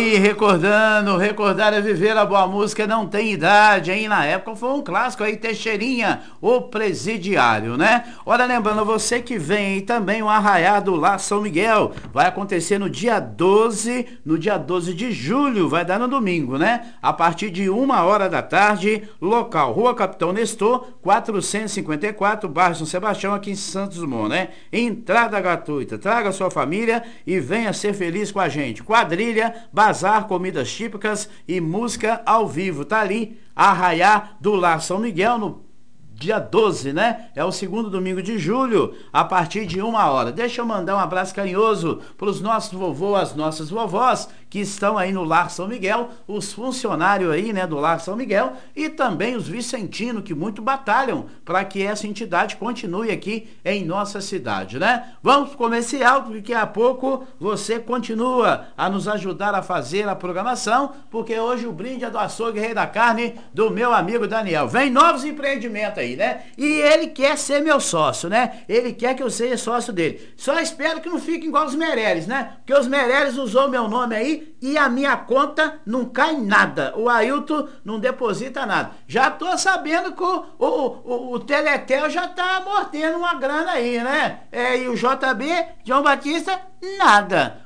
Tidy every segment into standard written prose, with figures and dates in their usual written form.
aí, recordar é viver, a boa música não tem idade, hein? Na época foi um clássico aí, Teixeirinha, o Presidiário, né? Olha, lembrando você que vem aí também o Arraiado lá São Miguel, vai acontecer no dia 12 de julho, vai dar no domingo, né? A partir de 1h da tarde, local, Rua Capitão Nestor, 454, bairro São Sebastião, aqui em Santos Dumont, né? Entrada gratuita, traga sua família e venha ser feliz com a gente. Quadrilha, bazar, comidas típicas e música ao vivo. Tá ali, Arraiá do Lar São Miguel, no dia 12, né? É o segundo domingo de julho, a partir de 1h. Deixa eu mandar um abraço carinhoso para os nossos vovôs, as nossas vovós, que estão aí no Lar São Miguel, os funcionários aí, né, do Lar São Miguel, e também os vicentinos, que muito batalham para que essa entidade continue aqui em nossa cidade, né? Vamos pro comercial, porque daqui a pouco você continua a nos ajudar a fazer a programação, porque hoje o brinde é do Açougue Rei da Carne, do meu amigo Daniel. Vem novos empreendimentos aí, né? E ele quer ser meu sócio, né? Ele quer que eu seja sócio dele. Só espero que não fique igual os Meirelles, né? Porque os Meirelles usou meu nome aí e a minha conta não cai nada. O Ailton não deposita nada. Já tô sabendo que o Teletel já tá mordendo uma grana aí, né? E o JB, João Batista, nada.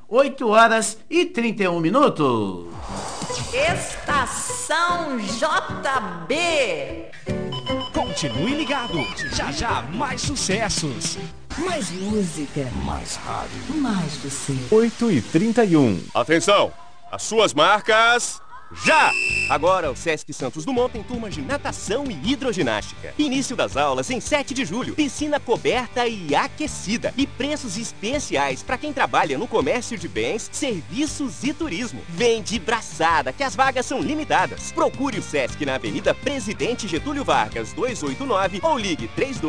8h31. Estação JB. Continue ligado. Já mais sucessos. Mais música. Mais rádio. Mais você. 8h31. Atenção, as suas marcas... Já! Agora o Sesc Santos Dumont tem turmas de natação e hidroginástica. Início das aulas em 7 de julho. Piscina coberta e aquecida. E preços especiais para quem trabalha no comércio de bens, serviços e turismo. Vem de braçada, que as vagas são limitadas. Procure o Sesc na Avenida Presidente Getúlio Vargas, 289 ou ligue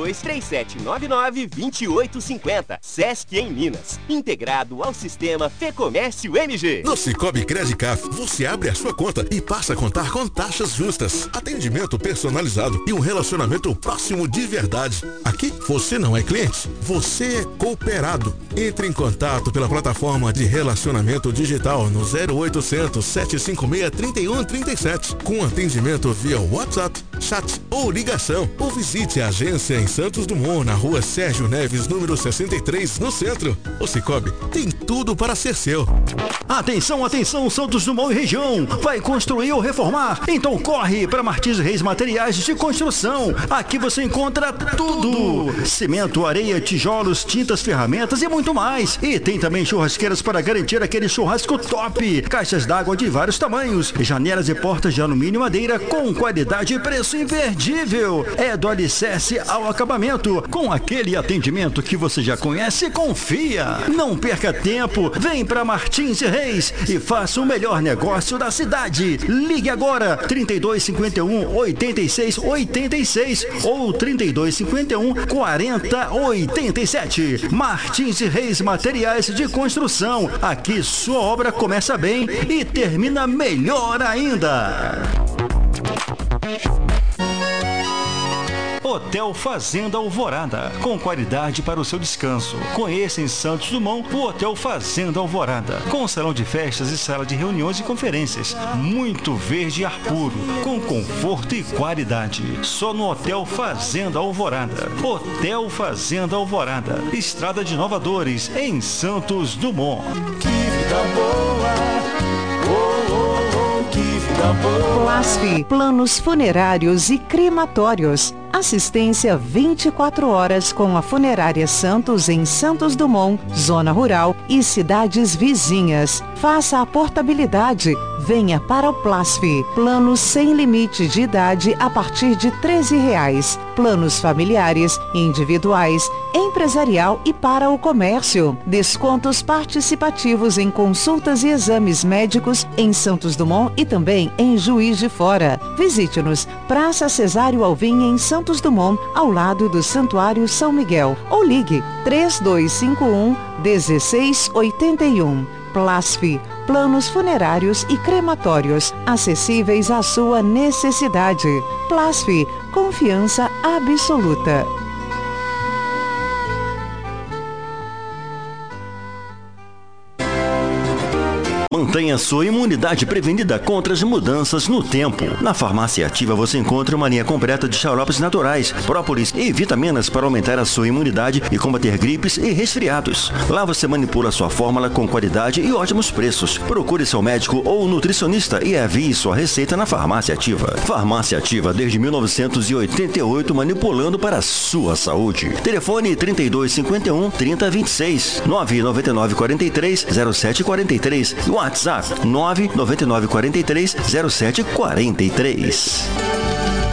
323799-2850. Sesc em Minas. Integrado ao sistema Fecomércio MG. No Cicobi Credicaf, você abre a sua conta e passa a contar com taxas justas, atendimento personalizado e um relacionamento próximo de verdade. Aqui você não é cliente, você é cooperado. Entre em contato pela plataforma de relacionamento digital no 0800 756 3137 com atendimento via WhatsApp, chat ou ligação, ou visite a agência em Santos Dumont, na rua Sérgio Neves, número 63, no centro. O Cicobi tem tudo para ser seu. Atenção, atenção, Santos Dumont e região. Vai construir ou reformar? Então corre para Martins Reis Materiais de Construção. Aqui você encontra tudo: cimento, areia, tijolos, tintas, ferramentas e muito mais. E tem também churrasqueiras para garantir aquele churrasco top. Caixas d'água de vários tamanhos, janelas e portas de alumínio e madeira com qualidade e preço imperdível. É do alicerce ao acabamento, com aquele atendimento que você já conhece e confia. Não perca tempo, vem para Martins Reis e faça o melhor negócio da cidade. Ligue agora 3251 8686 ou 3251 4087. Martins Reis Materiais de Construção. Aqui sua obra começa bem e termina melhor ainda. Hotel Fazenda Alvorada, com qualidade para o seu descanso. Conheça em Santos Dumont o Hotel Fazenda Alvorada, com salão de festas e sala de reuniões e conferências. Muito verde e ar puro, com conforto e qualidade. Só no Hotel Fazenda Alvorada. Hotel Fazenda Alvorada, Estrada de Nova Dores, em Santos Dumont. Que vida boa! Que vida boa! Plasfi, planos funerários e crematórios. Assistência 24 horas com a Funerária Santos em Santos Dumont, Zona Rural e cidades vizinhas. Faça a portabilidade. Venha para o Plasfi. Planos sem limite de idade a partir de R$13. Planos familiares, individuais, empresarial e para o comércio. Descontos participativos em consultas e exames médicos em Santos Dumont e também em Juiz de Fora. Visite-nos, Praça Cesário Alvim, em Santos Dumont, ao lado do Santuário São Miguel. Ou ligue 3251-1681. Plasfi, planos funerários e crematórios, acessíveis à sua necessidade. Plasfi, confiança absoluta. Mantenha sua imunidade prevenida contra as mudanças no tempo. Na Farmácia Ativa você encontra uma linha completa de xaropes naturais, própolis e vitaminas para aumentar a sua imunidade e combater gripes e resfriados. Lá você manipula sua fórmula com qualidade e ótimos preços. Procure seu médico ou nutricionista e envie sua receita na Farmácia Ativa. Farmácia Ativa desde 1988, manipulando para a sua saúde. Telefone 3251 3026, 999 43 0743 e WhatsApp 999 43 0743.